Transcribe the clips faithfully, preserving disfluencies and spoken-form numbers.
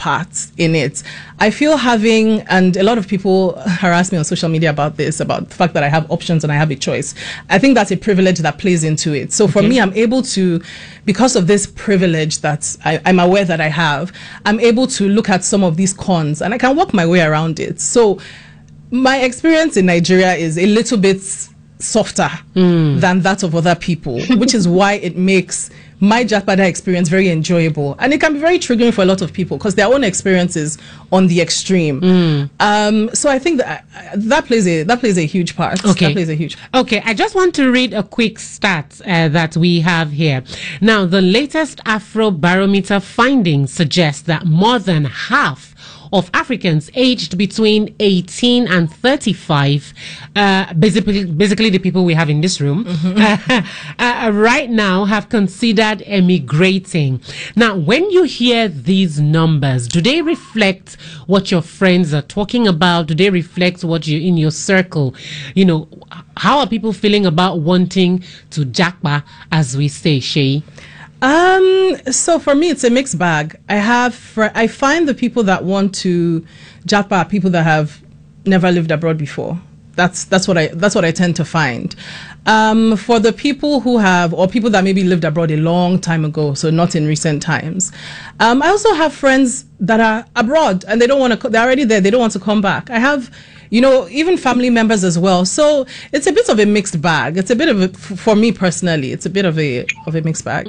part in it. I feel having, and a lot of people harass me on social media about this, about the fact that I have options and I have a choice. I think that's a privilege that plays into it. So for Okay. me, I'm able to, because of this privilege that I, I'm aware that I have, I'm able to look at some of these cons and I can work my way around it. So my experience in Nigeria is a little bit softer mm. than that of other people, which is why it makes my Jakpada experience very enjoyable. And it can be very triggering for a lot of people because their own experience is on the extreme. Mm. Um, so I think that uh, that plays a that plays a huge part. Okay. That plays a huge part. Okay, I just want to read a quick stat uh, that we have here. Now, the latest Afrobarometer findings suggest that more than half of Africans aged between eighteen and thirty-five, uh, basically, basically the people we have in this room, mm-hmm. uh, uh, right now have considered emigrating. Now, when you hear these numbers, do they reflect what your friends are talking about? Do they reflect what you in your circle? You know, how are people feeling about wanting to jakpa, as we say, Shay? Um, so for me, it's a mixed bag. I have, fr- I find the people that want to jakpa are people that have never lived abroad before. That's, that's what I, that's what I tend to find. Um, for the people who have, or people that maybe lived abroad a long time ago, so not in recent times. Um, I also have friends that are abroad and they don't want to, co- they're already there. They don't want to come back. I have, you know, even family members as well. So it's a bit of a mixed bag. It's a bit of a, for me personally, it's a bit of a, of a mixed bag.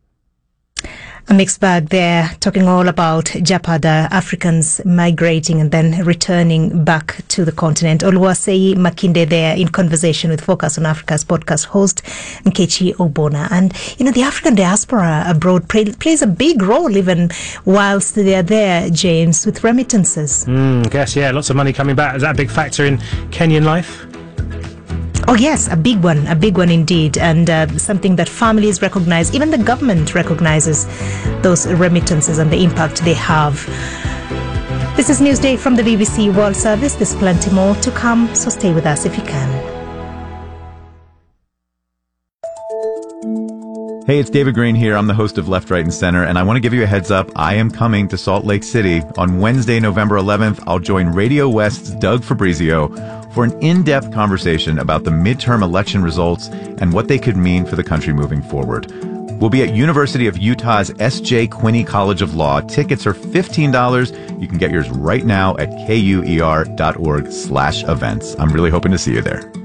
A mixed bag there, talking all about Jakpada, Africans migrating and then returning back to the continent. Oluwaseyi Makinde there in conversation with Focus on Africa's podcast host, Nkechi Obona. And, you know, the African diaspora abroad play, plays a big role even whilst they're there, James, with remittances. Mm, I guess, yeah, lots of money coming back. Is that a big factor in Kenyan life? Oh, yes, a big one, a big one indeed, and uh, something that families recognize, even the government recognizes those remittances and the impact they have. This is Newsday from the B B C World Service. There's plenty more to come, so stay with us if you can. Hey, it's David Green here. I'm the host of Left, Right, and Center, and I want to give you a heads up. I am coming to Salt Lake City. On Wednesday, November eleventh, I'll join Radio West's Doug Fabrizio for an in-depth conversation about the midterm election results and what they could mean for the country moving forward. We'll be at University of Utah's S J Quinney College of Law. Tickets are fifteen dollars. You can get yours right now at kuer.org slash events. I'm really hoping to see you there.